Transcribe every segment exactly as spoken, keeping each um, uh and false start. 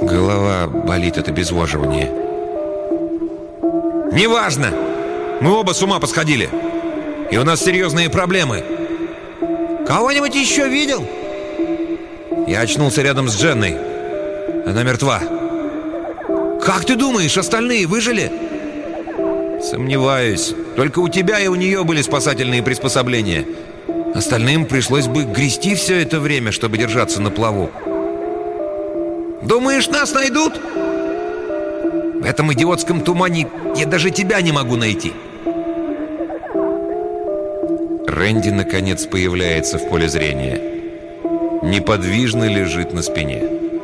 Голова болит от обезвоживания. «Неважно! Мы оба с ума посходили. И у нас серьезные проблемы. Кого-нибудь еще видел?» Я очнулся рядом с Дженной. Она мертва. «Как ты думаешь, остальные выжили?» «Сомневаюсь. Только у тебя и у нее были спасательные приспособления. Остальным пришлось бы грести все это время, чтобы держаться на плаву». «Думаешь, нас найдут?» «В этом идиотском тумане я даже тебя не могу найти». Рэнди, наконец, появляется в поле зрения. Неподвижно лежит на спине.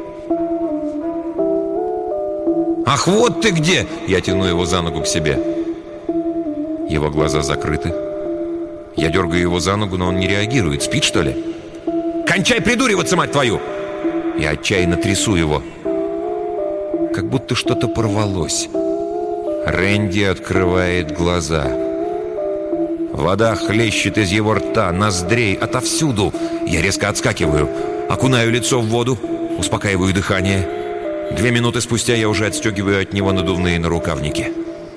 «Ах, вот ты где!» Я тяну его за ногу к себе. Его глаза закрыты. Я дергаю его за ногу, но он не реагирует. Спит, что ли? «Кончай придуриваться, мать твою!» Я отчаянно трясу его. Как будто что-то порвалось. Рэнди открывает глаза. Вода хлещет из его рта, ноздрей, отовсюду. Я резко отскакиваю, окунаю лицо в воду, успокаиваю дыхание. Две минуты спустя я уже отстегиваю от него надувные нарукавники.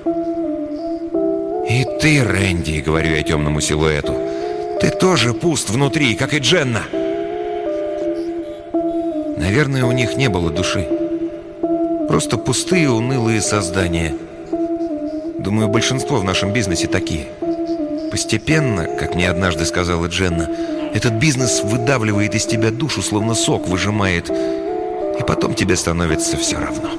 «И ты, Рэнди, — говорю я темному силуэту, — ты тоже пуст внутри, как и Дженна». Наверное, у них не было души. Просто пустые, унылые создания. Думаю, большинство в нашем бизнесе такие. Постепенно, как мне однажды сказала Дженна, этот бизнес выдавливает из тебя душу, словно сок выжимает, и потом тебе становится все равно.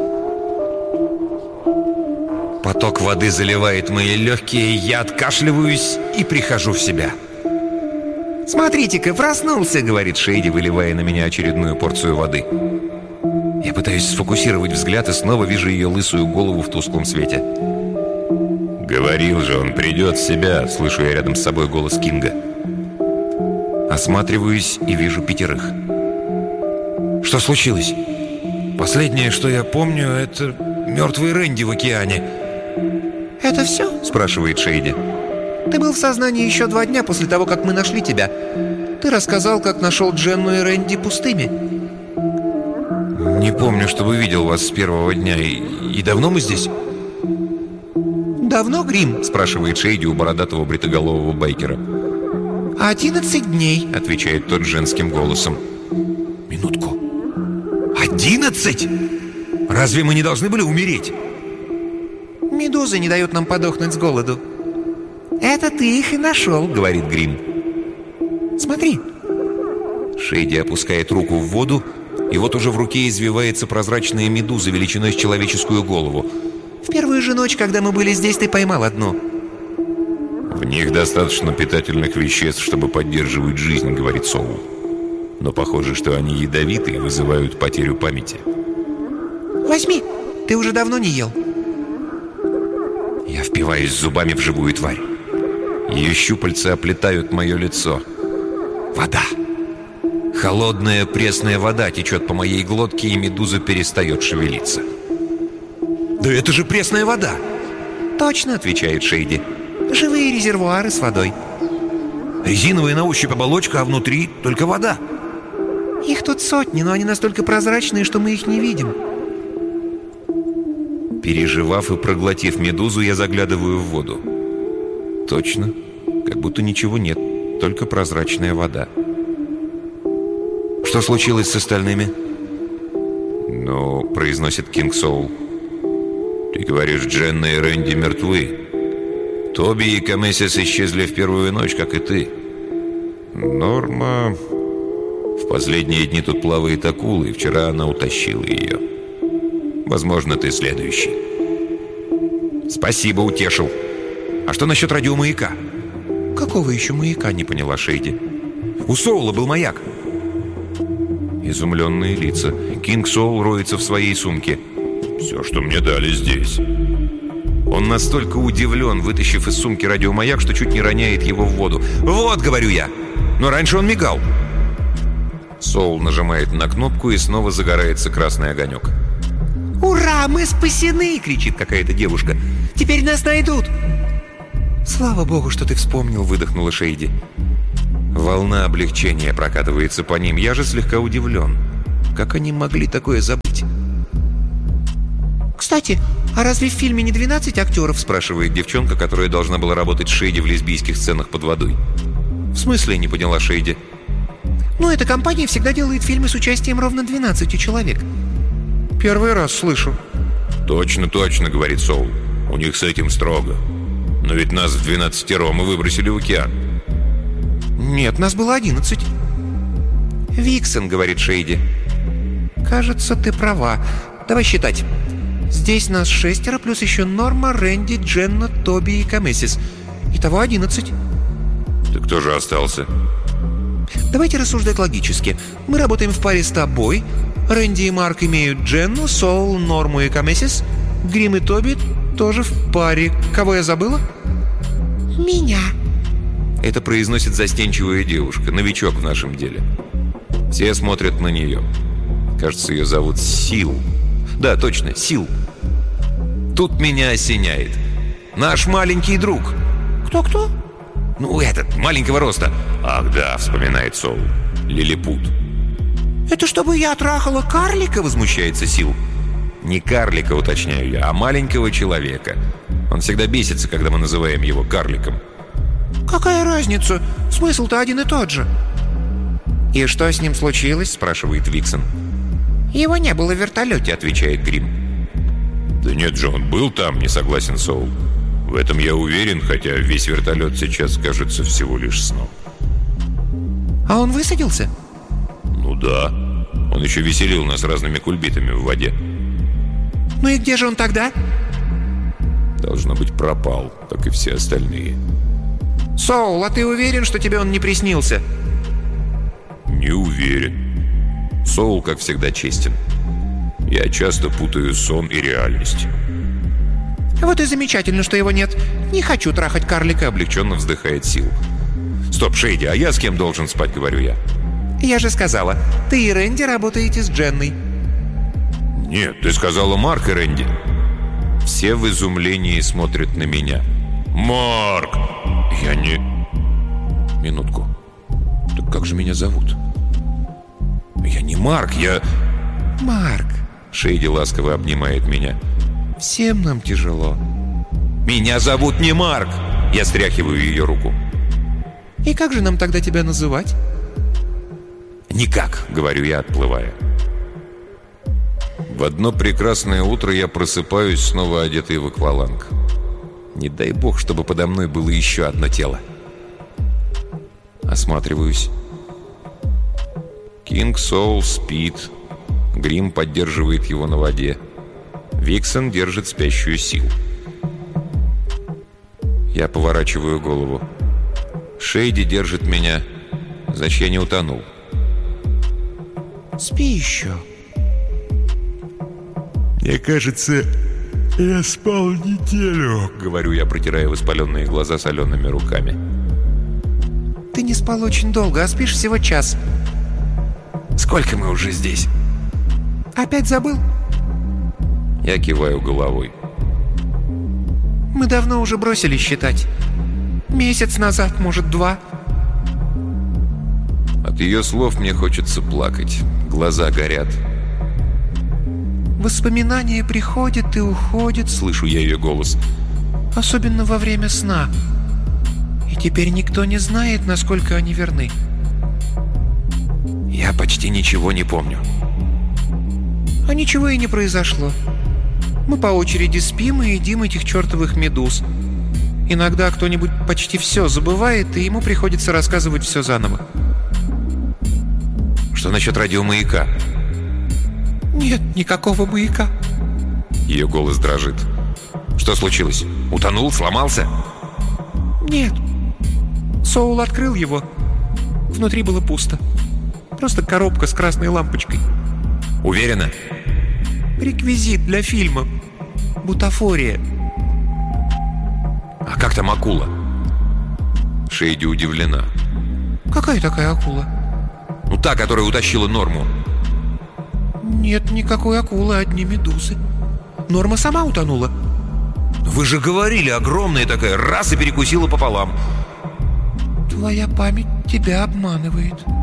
Поток воды заливает мои легкие, я откашливаюсь и прихожу в себя. «Смотрите-ка, проснулся!» — говорит Шейди, выливая на меня очередную порцию воды. Я пытаюсь сфокусировать взгляд и снова вижу ее лысую голову в тусклом свете. «Говорил же, он придет в себя!» — слышу я рядом с собой голос Кинга. Осматриваюсь и вижу пятерых. «Что случилось?» «Последнее, что я помню, это мертвый Рэнди в океане». «Это все?» — спрашивает Шейди. «Ты был в сознании еще два дня после того, как мы нашли тебя. Ты рассказал, как нашел Дженну и Рэнди пустыми». «Не помню, чтобы видел вас с первого дня. И, и давно мы здесь?» «Давно, Грим?» — спрашивает Шейди у бородатого бритоголового байкера. «Одиннадцать дней», — отвечает тот женским голосом. «Минутку. Одиннадцать? Разве мы не должны были умереть?» «Медуза не дает нам подохнуть с голоду». «Это ты их и нашел», — говорит Грим. «Смотри». Шейди опускает руку в воду, и вот уже в руке извивается прозрачная медуза величиной с человеческую голову. «В первую же ночь, когда мы были здесь, ты поймал одну». «В них достаточно питательных веществ, чтобы поддерживать жизнь», — говорит Соул. «Но похоже, что они ядовиты и вызывают потерю памяти». «Возьми, ты уже давно не ел». Я впиваюсь зубами в живую тварь. Ее щупальца оплетают мое лицо. Вода. Холодная пресная вода течет по моей глотке, и медуза перестает шевелиться. «Да это же пресная вода!» «Точно», — отвечает Шейди. «Живые резервуары с водой». «Резиновая на ощупь оболочка, а внутри только вода». «Их тут сотни, но они настолько прозрачные, что мы их не видим». Переживав и проглотив медузу, я заглядываю в воду. Точно, как будто ничего нет, только прозрачная вода. «Что случилось с остальными?» «Ну», — произносит Кинг Соул, — «ты говоришь, Дженна и Рэнди мертвы. Тоби и Камесис исчезли в первую ночь, как и ты. Норма... В последние дни тут плавает акула, и вчера она утащила ее. Возможно, ты следующий». «Спасибо, утешил. А что насчет радиомаяка?» «Какого еще маяка?» — не поняла Шейди. «У Соула был маяк». Изумленные лица. Кинг Соул роется в своей сумке. «Все, что мне дали здесь». Он настолько удивлен, вытащив из сумки радиомаяк, что чуть не роняет его в воду. «Вот», — говорю я, — «но раньше он мигал». Соул нажимает на кнопку, и снова загорается красный огонек. «Ура, мы спасены!» — кричит какая-то девушка. «Теперь нас найдут!» «Слава богу, что ты вспомнил!» — выдохнула Шейди. Волна облегчения прокатывается по ним. Я же слегка удивлен. Как они могли такое забыть? «Кстати, а разве в фильме не двенадцать актеров?» спрашивает девчонка, которая должна была работать Шейди в лесбийских сценах под водой. «В смысле?» — не поняла Шейди. «Ну, эта компания всегда делает фильмы с участием ровно двенадцати человек». «Первый раз слышу». «Точно, точно», — говорит Соул. «У них с этим строго. Но ведь нас в двенадцатером мы выбросили в океан». «Нет, нас было одиннадцать». «Виксон», — говорит Шейди. «Кажется, ты права. Давай считать. Здесь нас шестеро, плюс еще Норма, Рэнди, Дженна, Тоби и Камесис. Итого одиннадцать». «Да кто же остался?» «Давайте рассуждать логически. Мы работаем в паре с тобой. Рэнди и Марк имеют Дженну, Соул, Норму и Камесис. Грим и Тоби тоже в паре. Кого я забыла?» «Меня». Это произносит застенчивая девушка, новичок в нашем деле. Все смотрят на нее. Кажется, ее зовут Сил. Да, точно, Сил. Тут меня осеняет. Наш маленький друг. Кто-кто? Ну, этот, маленького роста. Ах да, вспоминает Соул. Лилипут. «Это чтобы я трахала карлика?» — возмущается Сил. Не карлика, уточняю я, а маленького человека. Он всегда бесится, когда мы называем его карликом. «Какая разница? Смысл-то один и тот же». «И что с ним случилось?» — спрашивает Виксон. «Его не было в вертолете», — отвечает Грим. «Да нет же, он был там», — не согласен Соул. «В этом я уверен, хотя весь вертолет сейчас кажется всего лишь сном». «А он высадился?» «Ну да. Он еще веселил нас разными кульбитами в воде». «Ну и где же он тогда?» «Должно быть, пропал, как и все остальные». «Соул, а ты уверен, что тебе он не приснился?» «Не уверен. Соул, как всегда, честен. Я часто путаю сон и реальность». «Вот и замечательно, что его нет. Не хочу трахать карлика», — облегченно вздыхает Сил. «Стоп, Шейди, а я с кем должен спать?» — говорю я. «Я же сказала, ты и Рэнди работаете с Дженной». «Нет, ты сказала Марк и Рэнди». Все в изумлении смотрят на меня. «Марк!» «Я не...» «Минутку. Так как же меня зовут?» «Я не Марк, я...» «Марк!» — Шейди ласково обнимает меня. «Всем нам тяжело». «Меня зовут не Марк!» Я стряхиваю ее руку. «И как же нам тогда тебя называть?» «Никак», — говорю я, отплывая. В одно прекрасное утро я просыпаюсь, снова одетый в акваланг. Не дай бог, чтобы подо мной было еще одно тело. Осматриваюсь. Кинг Соул спит. Грим поддерживает его на воде. Виксон держит спящую Сил. Я поворачиваю голову. Шейди держит меня, значит, я не утонул. «Спи еще». «Мне кажется, я спал неделю», — говорю я, протирая воспаленные глаза солеными руками. «Ты не спал очень долго, а спишь всего час». «Сколько мы уже здесь?» «Опять забыл?» Я киваю головой. «Мы давно уже бросили считать. Месяц назад, может, два». От ее слов мне хочется плакать. Глаза горят. «Воспоминания приходят и уходят», — слышу я ее голос. «Особенно во время сна. И теперь никто не знает, насколько они верны». Я почти ничего не помню. А ничего и не произошло. Мы по очереди спим и едим этих чертовых медуз. Иногда кто-нибудь почти все забывает, и ему приходится рассказывать все заново. Что насчет радиомаяка? Нет никакого маяка. Ее голос дрожит. Что случилось? Утонул? Сломался? Нет. Соул открыл его. Внутри было пусто. Просто коробка с красной лампочкой. Уверена? Реквизит для фильма. Бутафория. А как там акула? Шейди удивлена. Какая такая акула? Ну та, которая утащила Норму. Нет никакой акулы, одни медузы. Норма сама утонула. Вы же говорили, огромная такая, раз и перекусила пополам. Твоя память тебя обманывает.